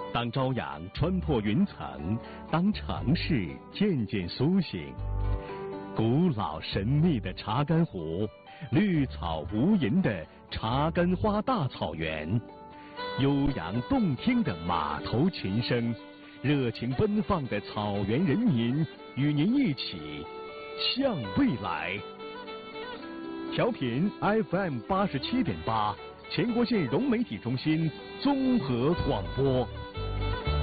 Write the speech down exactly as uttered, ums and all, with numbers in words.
当朝阳穿破云层，当城市渐渐苏醒，古老神秘的查干湖，绿草无垠的查干花大草原，悠扬动听的码头琴声，热情奔放的草原人民，与您一起向未来。调频 F M 八十七点八，全国县融媒体中心综合广播。